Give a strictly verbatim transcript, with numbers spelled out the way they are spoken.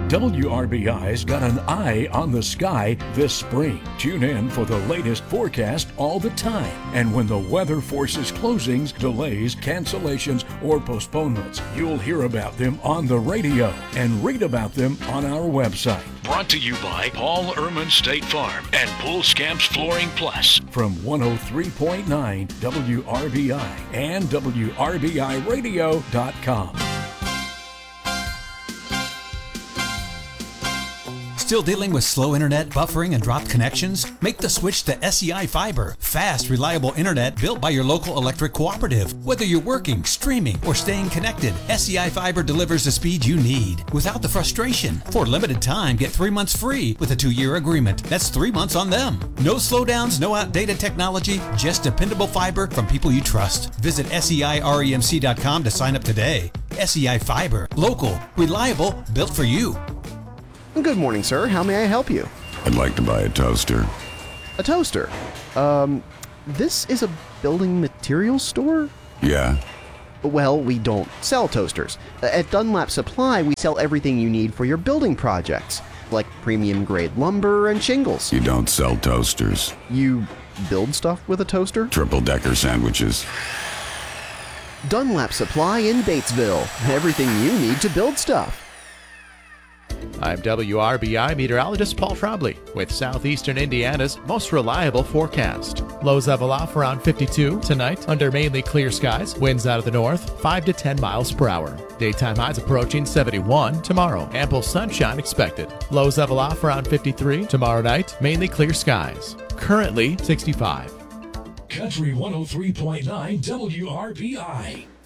W R B I's got an eye on the sky this spring. Tune in for the latest forecast all the time. And when the weather forces closings, delays, cancellations, or postponements, you'll hear about them on the radio and read about them on our website. Brought to you by Paul Ehrman State Farm and Pool Scamps Flooring Plus from one oh three point nine W R B I and W R B I radio dot com. Still dealing with slow internet, buffering, and dropped connections? Make the switch to S E I Fiber. Fast, reliable internet built by your local electric cooperative. Whether you're working, streaming, or staying connected, S E I Fiber delivers the speed you need without the frustration. For a limited time, get three months free with a two-year agreement. That's three months on them. No slowdowns, no outdated technology, just dependable fiber from people you trust. Visit S E I remc dot com to sign up today. S E I Fiber. Local, reliable, built for you. Good morning, sir. How may I help you? I'd like to buy a toaster. A toaster? Um, this is a building materials store? Yeah. Well, we don't sell toasters. At Dunlap Supply, we sell everything you need for your building projects, like premium grade lumber and shingles. You don't sell toasters. You build stuff with a toaster? Triple decker sandwiches. Dunlap Supply in Batesville. Everything you need to build stuff. I'm W R B I meteorologist Paul Trombley with southeastern Indiana's most reliable forecast. Lows level off around fifty-two tonight under mainly clear skies. Winds out of the north, five to ten miles per hour. Daytime highs approaching seventy-one tomorrow. Ample sunshine expected. Lows level off around fifty-three tomorrow night. Mainly clear skies. Currently sixty-five. Country one oh three point nine W R B I.